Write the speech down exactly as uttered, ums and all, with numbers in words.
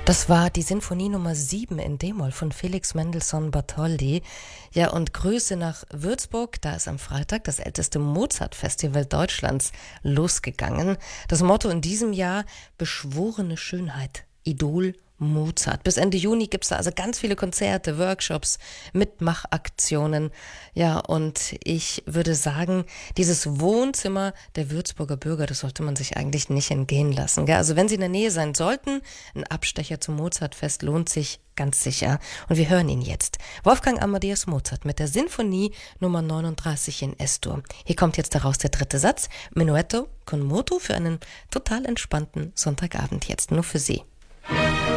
Das war die Sinfonie Nummer sieben in D-Moll von Felix Mendelssohn Bartholdy. Ja, und Grüße nach Würzburg. Da ist am Freitag das älteste Mozart-Festival Deutschlands losgegangen. Das Motto in diesem Jahr: beschworene Schönheit, Idol Mozart. Bis Ende Juni gibt es da also ganz viele Konzerte, Workshops, Mitmachaktionen. Ja, und ich würde sagen, dieses Wohnzimmer der Würzburger Bürger, das sollte man sich eigentlich nicht entgehen lassen. Gell? Also wenn Sie in der Nähe sein sollten, ein Abstecher zum Mozartfest lohnt sich ganz sicher. Und wir hören ihn jetzt. Wolfgang Amadeus Mozart mit der Sinfonie Nummer neununddreißig in S-Dur. Hier kommt jetzt daraus der dritte Satz. Menuetto con moto für einen total entspannten Sonntagabend jetzt. Nur für Sie.